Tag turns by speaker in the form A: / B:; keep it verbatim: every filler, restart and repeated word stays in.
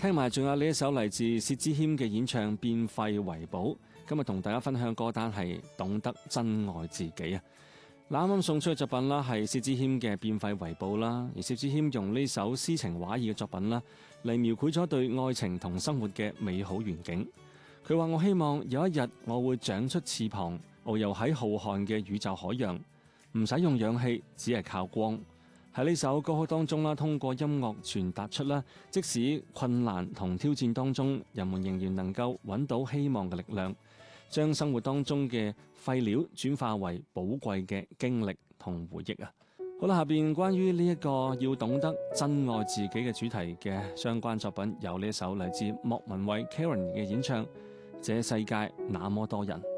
A: 聽埋仲有呢一首嚟自薛之謙嘅演唱《變廢為寶》。今日同大家分享歌單係懂得珍愛自己啊！嗱，啱啱送出嘅作品啦，係薛之謙嘅《變廢為寶》啦。而薛之謙用呢首詩情畫意嘅作品啦，嚟描繪咗對愛情同生活嘅美好願景。佢話：我希望有一日我會長出翅膀，遨遊喺浩瀚嘅宇宙海洋，唔使用氧氣，只係靠光。喺呢首歌曲當中啦，通過音樂傳達出啦，即使困難同挑戰當中，人們仍然能夠揾到希望嘅力量，將生活當中嘅廢料轉化為寶貴嘅經歷同回憶啊！好啦，下邊關於呢一個要懂得珍愛自己嘅主題嘅相關作品，有呢一首嚟自莫文蔚 Karen 嘅演唱《這世界那麼多人》。